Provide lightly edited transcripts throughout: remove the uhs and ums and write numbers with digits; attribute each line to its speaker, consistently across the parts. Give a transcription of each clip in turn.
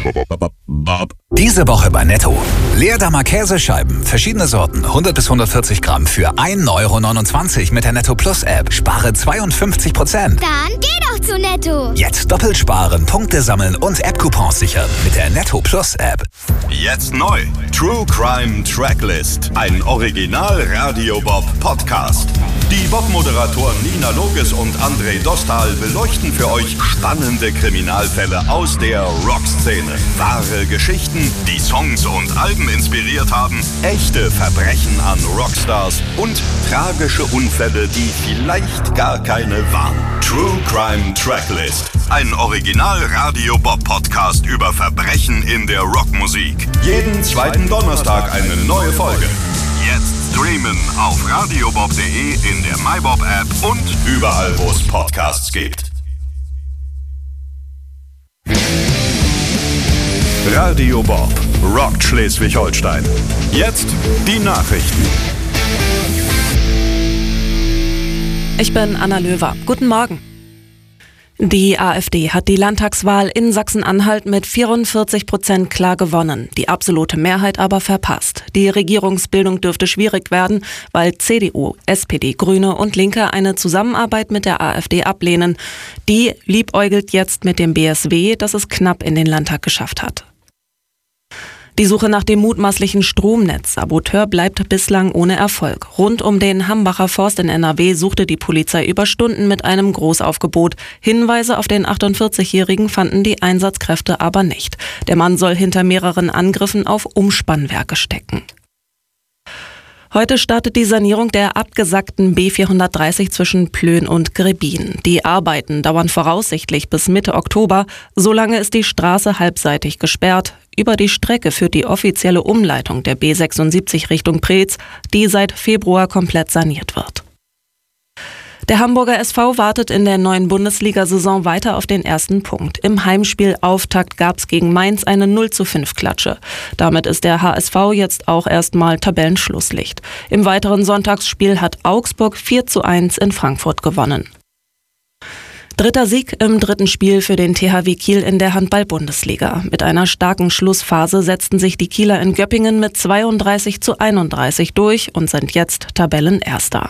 Speaker 1: Diese Woche bei Netto. Leerdammer Käsescheiben, verschiedene Sorten, 100 bis 140 Gramm für 1,29 € mit der Netto Plus App. Spare 52%.
Speaker 2: Dann geh doch zu Netto.
Speaker 1: Jetzt doppelt sparen, Punkte sammeln und App-Coupons sichern mit der Netto Plus App.
Speaker 3: Jetzt neu. True Crime Tracklist. Ein Original Radio Bob Podcast. Die Bob-Moderatoren Nina Loges und André Dostal beleuchten für euch spannende Kriminalfälle aus der Rockszene. Wahre Geschichten, die Songs und Alben inspiriert haben, echte Verbrechen an Rockstars und tragische Unfälle, die vielleicht gar keine waren. True Crime Tracklist. Ein Original Radio Bob Podcast über Verbrechen in der Rockmusik. Jeden zweiten Donnerstag eine neue Folge. Jetzt streamen auf radiobob.de, in der MyBob App und überall, wo es Podcasts gibt. Radio Bob rockt Schleswig-Holstein. Jetzt die Nachrichten.
Speaker 4: Ich bin Anna Löwer. Guten Morgen. Die AfD hat die Landtagswahl in Sachsen-Anhalt mit 44% klar gewonnen, die absolute Mehrheit aber verpasst. Die Regierungsbildung dürfte schwierig werden, weil CDU, SPD, Grüne und Linke eine Zusammenarbeit mit der AfD ablehnen. Die liebäugelt jetzt mit dem BSW, das es knapp in den Landtag geschafft hat. Die Suche nach dem mutmaßlichen Stromnetzsaboteur bleibt bislang ohne Erfolg. Rund um den Hambacher Forst in NRW suchte die Polizei über Stunden mit einem Großaufgebot. Hinweise auf den 48-Jährigen fanden die Einsatzkräfte aber nicht. Der Mann soll hinter mehreren Angriffen auf Umspannwerke stecken. Heute startet die Sanierung der abgesackten B430 zwischen Plön und Grebbin. Die Arbeiten dauern voraussichtlich bis Mitte Oktober. Solange ist die Straße halbseitig gesperrt. Über die Strecke führt die offizielle Umleitung der B76 Richtung Preetz, die seit Februar komplett saniert wird. Der Hamburger SV wartet in der neuen Bundesliga-Saison weiter auf den ersten Punkt. Im Heimspielauftakt gab es gegen Mainz eine 0:5-Klatsche. Damit ist der HSV jetzt auch erstmal Tabellenschlusslicht. Im weiteren Sonntagsspiel hat Augsburg 4:1 in Frankfurt gewonnen. Dritter Sieg im dritten Spiel für den THW Kiel in der Handball-Bundesliga. Mit einer starken Schlussphase setzten sich die Kieler in Göppingen mit 32:31 durch und sind jetzt Tabellenerster.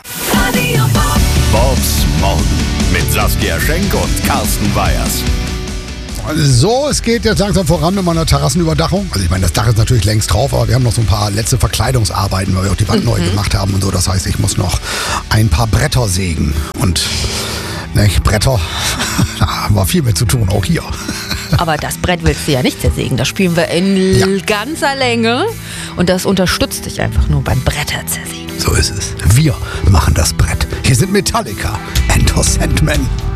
Speaker 3: Bobs Morgen mit Saskia Schenk und Carsten Weyers.
Speaker 5: So, es geht jetzt langsam voran mit meiner Terrassenüberdachung. Also ich meine, das Dach ist natürlich längst drauf, aber wir haben noch so ein paar letzte Verkleidungsarbeiten, weil wir auch die Wand neu gemacht haben und so. Das heißt, ich muss noch ein paar Bretter sägen und Bretter, da haben wir viel mit zu tun, auch hier.
Speaker 6: Aber das Brett willst du ja nicht zersägen. Das spielen wir in ganzer Länge. Und das unterstützt dich einfach nur beim Bretter zersägen.
Speaker 5: So ist es. Wir machen das Brett. Hier sind Metallica, Enter Sandman.